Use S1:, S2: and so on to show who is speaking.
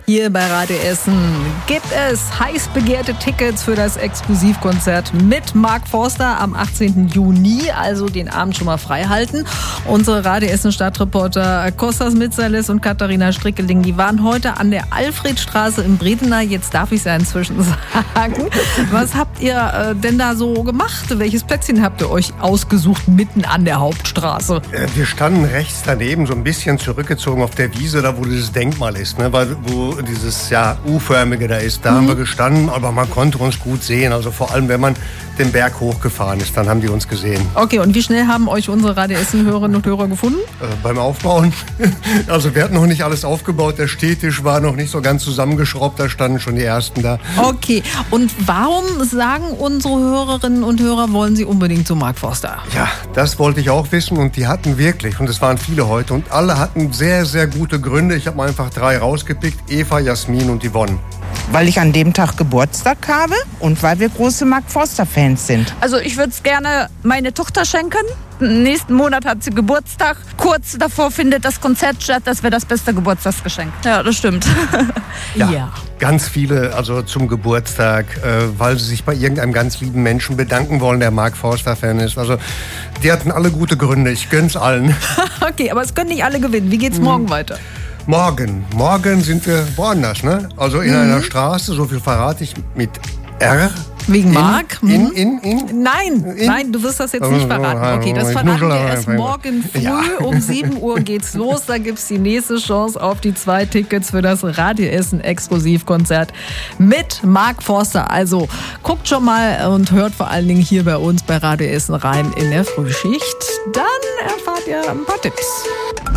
S1: Hier bei Radio Essen gibt es heiß begehrte Tickets für das Exklusivkonzert mit Mark Forster am 18. Juni, also den Abend schon mal frei halten. Unsere Radio Essen Stadtreporter Kostas Mitsalis und Katharina Strickeling, die waren heute an der Alfredstraße in Bredener. Jetzt darf ich es ja inzwischen sagen. Was habt ihr denn da so gemacht? Welches Plätzchen habt ihr euch ausgesucht mitten an der Hauptstraße?
S2: Wir standen rechts daneben, so ein bisschen zurückgezogen auf der Wiese, da wo dieses Denkmal ist, ne? Wo dieses U-förmige da ist. Da haben wir gestanden, aber man konnte uns gut sehen. Also vor allem, wenn man den Berg hochgefahren ist, dann haben die uns gesehen.
S1: Okay, und wie schnell haben euch unsere Radio Essen-Hörerinnen und Hörer gefunden?
S2: Beim Aufbauen. Also wir hatten noch nicht alles aufgebaut. Der Stehtisch war noch nicht so ganz zusammengeschraubt. Da standen schon die Ersten da.
S1: Okay, und warum sagen unsere Hörerinnen und Hörer, wollen sie unbedingt zu Mark Forster?
S2: Ja, das wollte ich auch wissen und die hatten wirklich, und es waren viele heute, und alle hatten sehr, sehr gute Gründe. Ich habe mal einfach 3 rausgepickt: Eva, Jasmin und Yvonne.
S3: Weil ich an dem Tag Geburtstag habe und weil wir große Mark Forster-Fans sind.
S4: Also ich würde es gerne meine Tochter schenken. Nächsten Monat hat sie Geburtstag. Kurz davor findet das Konzert statt. Das wäre das beste Geburtstagsgeschenk. Ja, das stimmt.
S1: Ja.
S2: Ganz viele, also zum Geburtstag, weil sie sich bei irgendeinem ganz lieben Menschen bedanken wollen, der Mark Forster-Fan ist. Also die hatten alle gute Gründe. Ich gönn's allen.
S1: Okay, aber es können nicht alle gewinnen. Wie geht's morgen weiter?
S2: Morgen sind wir woanders, ne? Also in einer Straße, so viel verrate ich, mit R.
S1: Wegen Mark?
S2: Nein,
S1: du wirst das jetzt nicht verraten. Okay, das verraten wir erst morgen früh. Ja. Um 7 Uhr geht's los. Da gibt's die nächste Chance auf die 2 Tickets für das Radio Essen Exklusivkonzert mit Mark Forster. Also guckt schon mal und hört vor allen Dingen hier bei uns bei Radio Essen rein in der Frühschicht. Dann erfahrt ihr ein paar Tipps.